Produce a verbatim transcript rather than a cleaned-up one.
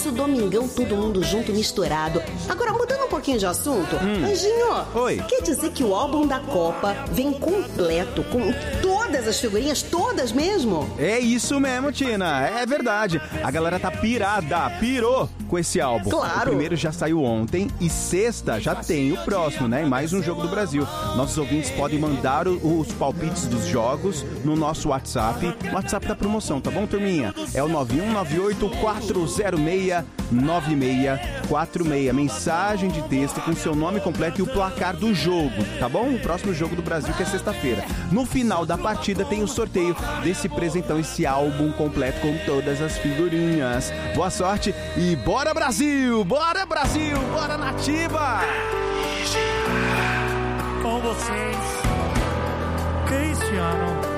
famoso domingão, todo mundo junto, misturado. Agora, mudando um pouquinho de assunto, hum. Anjinho, Oi. Quer dizer que o álbum da Copa vem completo, com todas as figurinhas, todas mesmo? É isso mesmo, Tina, é verdade. A galera tá pirada, pirou com esse álbum. Claro. O primeiro já saiu ontem e sexta já tem o próximo, né? Mais um jogo do Brasil. Nossos ouvintes podem mandar o, os palpites dos jogos no nosso WhatsApp. O WhatsApp da promoção, tá bom, turminha? É o nove um nove oito quatro zero seis nove seis quatro seis. Mensagem de texto com seu nome completo e o placar do jogo, tá bom? O próximo jogo do Brasil, que é sexta-feira. No final da partida tem o sorteio desse presentão, esse álbum completo com todas as figurinhas. Boa sorte e bora Brasil! Bora Brasil! Bora Nativa! Com vocês, Cristiano